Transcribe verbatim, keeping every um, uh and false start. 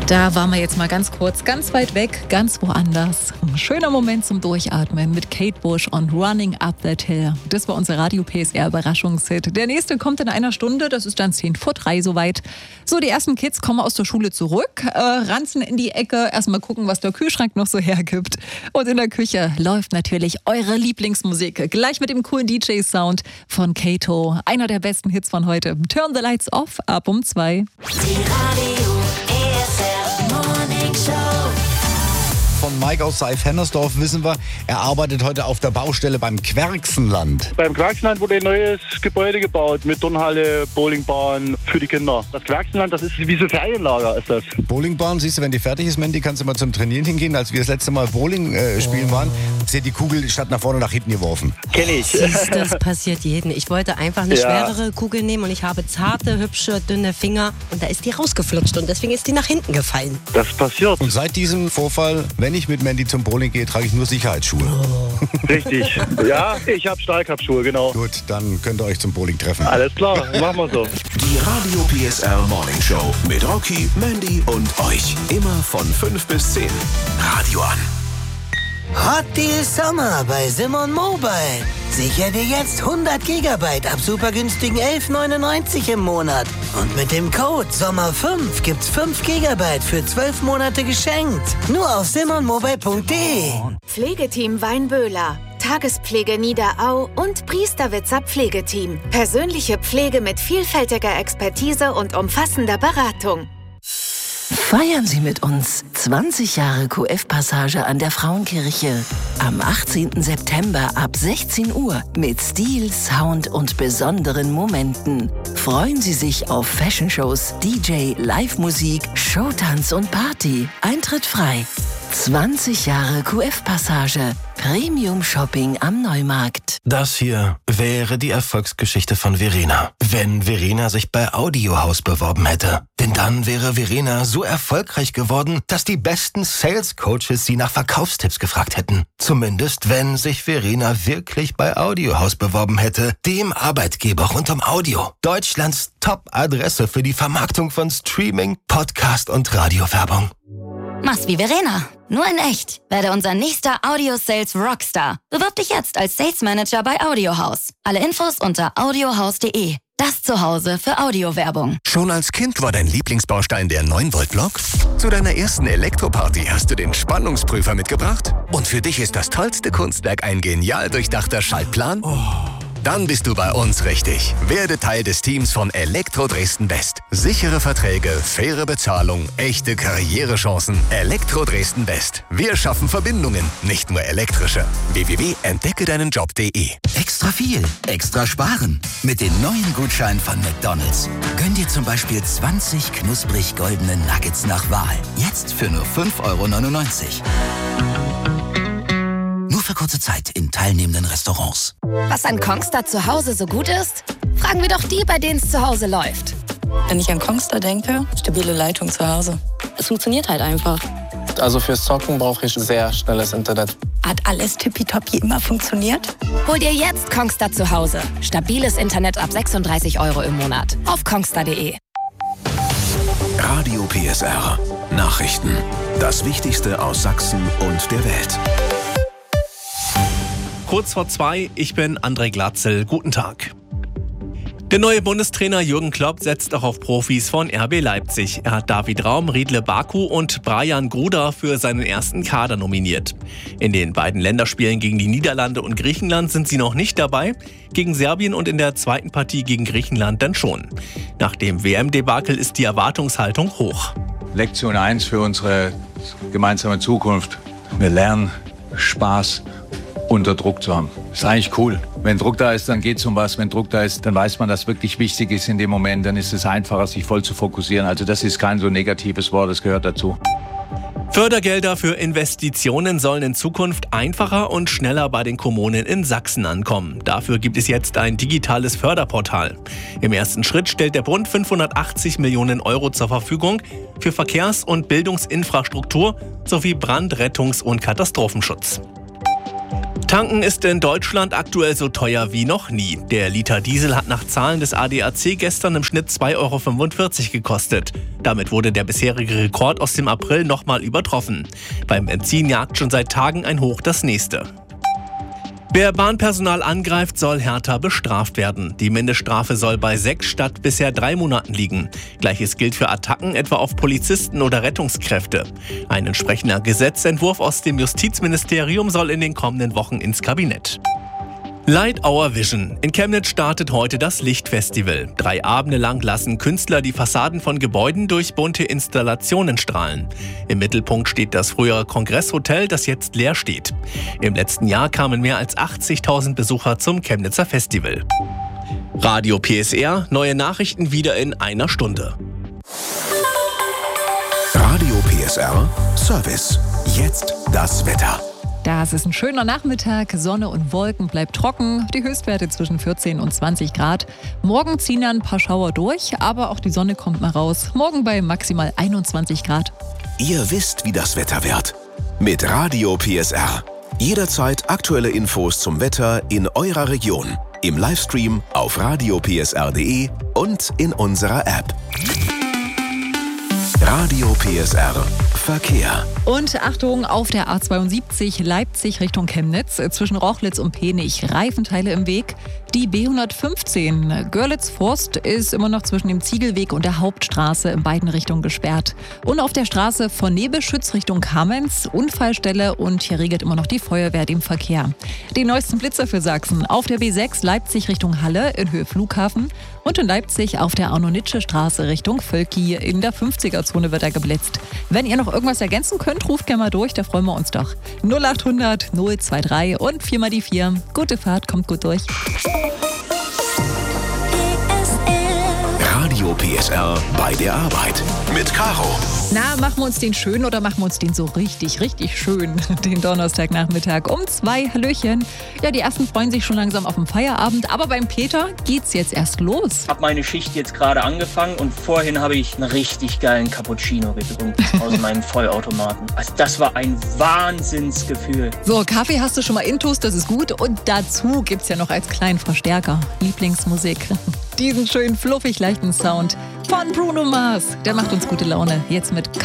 Da waren wir jetzt mal ganz kurz, ganz weit weg, ganz woanders. Ein schöner Moment zum Durchatmen mit Kate Bush und Running Up That Hill. Das war unser Radio-P S R-Überraschungshit. Der nächste kommt in einer Stunde, das ist dann zehn vor drei soweit. So, die ersten Kids kommen aus der Schule zurück, äh, ranzen in die Ecke, erstmal gucken, was der Kühlschrank noch so hergibt. Und in der Küche läuft natürlich eure Lieblingsmusik. Gleich mit dem coolen D J-Sound von Kato. Einer der besten Hits von heute. Turn the Lights Off, ab um zwei. Die Radio E S R Morning Show. Von Mike aus Seif-Hennersdorf wissen wir, er arbeitet heute auf der Baustelle beim Querxenland. Beim Querxenland wurde ein neues Gebäude gebaut mit Turnhalle, Bowlingbahn für die Kinder. Das Querxenland, das ist wie so Ferienlager, ist das. Bowlingbahn, siehst du, wenn die fertig ist, Mandy, kannst du mal zum Trainieren hingehen. Als wir das letzte Mal Bowling äh, spielen waren, ist die Kugel statt nach vorne nach hinten geworfen. Kenn ich. Siehst, das passiert jedem. Ich wollte einfach eine Ja. schwerere Kugel nehmen und ich habe zarte, hübsche, dünne Finger und da ist die rausgeflutscht und deswegen ist die nach hinten gefallen. Das passiert. Und seit diesem Vorfall, wenn ich mit Mandy zum Bowling gehe, trage ich nur Sicherheitsschuhe. Richtig. Ja, ich habe Stahlkappschuhe, genau. Gut, dann könnt ihr euch zum Bowling treffen. Alles klar, machen wir so. Die Radio P S R Morning Show mit Rocky, Mandy und euch. Immer von fünf bis zehn. Radio an. Hot Deal Sommer bei Simon Mobile. Sicher dir jetzt hundert Gigabyte ab super günstigen elf neunundneunzig im Monat. Und mit dem Code Sommer fünf gibt's fünf Gigabyte für zwölf Monate geschenkt. Nur auf simon mobile punkt de. Pflegeteam Weinböhler, Tagespflege Niederau und Priesterwitzer Pflegeteam. Persönliche Pflege mit vielfältiger Expertise und umfassender Beratung. Feiern Sie mit uns zwanzig Jahre Q F-Passage an der Frauenkirche. Am achtzehnten September ab sechzehn Uhr mit Stil, Sound und besonderen Momenten. Freuen Sie sich auf Fashion-Shows, D J, Live-Musik, Showtanz und Party. Eintritt frei. zwanzig Jahre Q F-Passage. Premium-Shopping am Neumarkt. Das hier wäre die Erfolgsgeschichte von Verena. Wenn Verena sich bei Audiohaus beworben hätte. Denn dann wäre Verena so erfolgreich geworden, dass die besten Sales-Coaches sie nach Verkaufstipps gefragt hätten. Zumindest, wenn sich Verena wirklich bei Audiohaus beworben hätte. Dem Arbeitgeber rund um Audio. Deutschlands Top-Adresse für die Vermarktung von Streaming, Podcast und Radiowerbung. Mach's wie Verena, nur in echt. Werde unser nächster Audio-Sales Rockstar. Bewirb dich jetzt als Sales Manager bei Audiohaus. Alle Infos unter audiohaus punkt de. Das Zuhause für Audiowerbung. Schon als Kind war dein Lieblingsbaustein der neun Volt Block? Zu deiner ersten Elektroparty hast du den Spannungsprüfer mitgebracht? Und für dich ist das tollste Kunstwerk ein genial durchdachter Schaltplan? Oh. Dann bist du bei uns richtig. Werde Teil des Teams von Elektro Dresden West. Sichere Verträge, faire Bezahlung, echte Karrierechancen. Elektro Dresden West. Wir schaffen Verbindungen, nicht nur elektrische. w w w punkt entdecke deinen job punkt de. Extra viel, extra sparen. Mit den neuen Gutscheinen von McDonald's. Gönn dir zum Beispiel zwanzig knusprig goldene Nuggets nach Wahl. Jetzt für nur fünf Euro neunundneunzig. Nur für kurze Zeit in teilnehmenden Restaurants. Was an Kongstar zu Hause so gut ist? Fragen wir doch die, bei denen es zu Hause läuft. Wenn ich an Kongstar denke, stabile Leitung zu Hause. Es funktioniert halt einfach. Also fürs Zocken brauche ich sehr schnelles Internet. Hat alles tippitoppi immer funktioniert? Hol dir jetzt Kongstar zu Hause. Stabiles Internet ab sechsunddreißig Euro im Monat. Auf kongstar punkt de. Radio P S R. Nachrichten. Das Wichtigste aus Sachsen und der Welt. Kurz vor zwei, ich bin André Glatzel. Guten Tag. Der neue Bundestrainer Jürgen Klopp setzt auch auf Profis von R B Leipzig. Er hat David Raum, Riedle Baku und Brian Gruda für seinen ersten Kader nominiert. In den beiden Länderspielen gegen die Niederlande und Griechenland sind sie noch nicht dabei, gegen Serbien und in der zweiten Partie gegen Griechenland dann schon. Nach dem W M-Debakel ist die Erwartungshaltung hoch. Lektion eins für unsere gemeinsame Zukunft. Wir lernen Spaß unter Druck zu haben. Ist eigentlich cool. Wenn Druck da ist, dann geht es um was. Wenn Druck da ist, dann weiß man, dass wirklich wichtig ist in dem Moment. Dann ist es einfacher, sich voll zu fokussieren. Also das ist kein so negatives Wort, das gehört dazu. Fördergelder für Investitionen sollen in Zukunft einfacher und schneller bei den Kommunen in Sachsen ankommen. Dafür gibt es jetzt ein digitales Förderportal. Im ersten Schritt stellt der Bund fünfhundertachtzig Millionen Euro zur Verfügung für Verkehrs- und Bildungsinfrastruktur sowie Brand-, Rettungs- und Katastrophenschutz. Tanken ist in Deutschland aktuell so teuer wie noch nie. Der Liter Diesel hat nach Zahlen des A D A C gestern im Schnitt zwei Euro fünfundvierzig gekostet. Damit wurde der bisherige Rekord aus dem April nochmal übertroffen. Beim Benzin jagt schon seit Tagen ein Hoch das nächste. Wer Bahnpersonal angreift, soll härter bestraft werden. Die Mindeststrafe soll bei sechs statt bisher drei Monaten liegen. Gleiches gilt für Attacken etwa auf Polizisten oder Rettungskräfte. Ein entsprechender Gesetzentwurf aus dem Justizministerium soll in den kommenden Wochen ins Kabinett. Light Our Vision. In Chemnitz startet heute das Lichtfestival. Drei Abende lang lassen Künstler die Fassaden von Gebäuden durch bunte Installationen strahlen. Im Mittelpunkt steht das frühere Kongresshotel, das jetzt leer steht. Im letzten Jahr kamen mehr als achtzigtausend Besucher zum Chemnitzer Festival. Radio P S R, neue Nachrichten wieder in einer Stunde. Radio P S R Service. Jetzt das Wetter. Das ist ein schöner Nachmittag, Sonne und Wolken, bleibt trocken, die Höchstwerte zwischen vierzehn und zwanzig Grad. Morgen ziehen dann ein paar Schauer durch, aber auch die Sonne kommt mal raus. Morgen bei maximal einundzwanzig Grad. Ihr wisst, wie das Wetter wird. Mit Radio P S R. Jederzeit aktuelle Infos zum Wetter in eurer Region. Im Livestream auf radio p s r punkt d e und in unserer App. Radio P S R Verkehr. Und Achtung, auf der A zweiundsiebzig Leipzig Richtung Chemnitz, zwischen Rochlitz und Penich, Reifenteile im Weg. Die B hundertfünfzehn Görlitz-Forst ist immer noch zwischen dem Ziegelweg und der Hauptstraße in beiden Richtungen gesperrt. Und auf der Straße von Nebelschütz Richtung Kamenz, Unfallstelle, und hier regelt immer noch die Feuerwehr den Verkehr. Die neuesten Blitzer für Sachsen auf der B sechs Leipzig Richtung Halle in Höhe Flughafen und in Leipzig auf der Arno-Nitsche-Straße Richtung Völki. In der fünfziger-Zone wird er geblitzt. Wenn ihr noch irgendwas ergänzen könnt, ruft gerne mal durch, da freuen wir uns doch. null acht hundert null zwei drei und vier mal die vier. Gute Fahrt, kommt gut durch. Radio P S R bei der Arbeit mit Caro. Na, machen wir uns den schön oder machen wir uns den so richtig, richtig schön? Den Donnerstagnachmittag um zwei. Hallöchen. Ja, die ersten freuen sich schon langsam auf den Feierabend, aber beim Peter geht's jetzt erst los. Ich habe meine Schicht jetzt gerade angefangen und vorhin habe ich einen richtig geilen Cappuccino getrunken aus meinem Vollautomaten. Also das war ein Wahnsinnsgefühl. So, Kaffee hast du schon mal intus, das ist gut. Und dazu gibt's ja noch als kleinen Verstärker Lieblingsmusik. Diesen schönen, fluffig leichten Sound von Bruno Mars. Der macht uns gute Laune. Jetzt mit